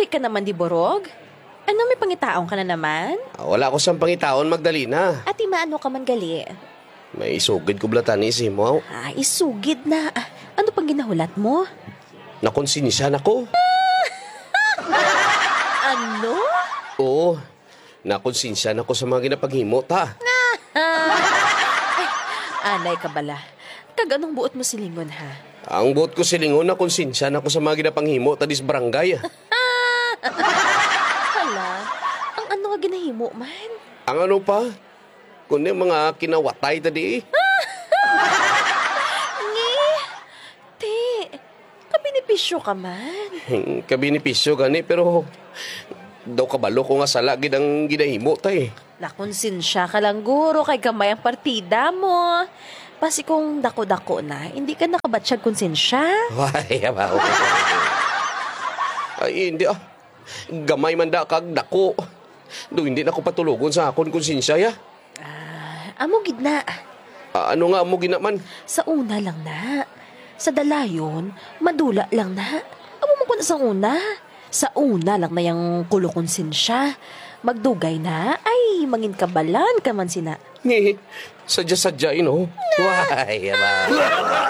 Agay ka naman di borog. Ano may pangitaon ka na naman? Wala ko siyang pangitaon, Magdalena. Ati maano ka man gali? May isugid ko blatanis mo. Isugid na. Ano pang ginahulat mo? Nakonsinisyan ako. Ano? Oo, nakonsinsyan ako sa mga ginapaghimo ta. Anay ka bala. Kaganong buot mo silingon ha? Ang buot ko silingon, nakonsinsyan ako sa mga ginapanghimo ta dis barangay. Hala, ang ano nga ginahimo man? Ang ano pa? Kundi mga kinawatay tadi. Te, kabinipisyo ka man. Kabinipisyo gani, pero daw kabalo ko nga sala gid ang ginahimo ta eh. Nakonsensya ka lang guro kay gamay ang partida mo. Pasi kung dako-dako na, hindi ka nakabatsyag konsensya. Ay, abaw. Ay, hindi ah. Gamay man da kag dako. Do hindi na ko patulugon sa akon konsensya ya. Amo gid na. Ano nga mo ginaman? Sa una lang na. Sa dalayon, madula lang na. Amo mo ko na sa una. Sa una lang na yung kulo konsensya. Magdugay na, ay mangin kabalan ka man sina. Sadya-sadya, Why, abaw.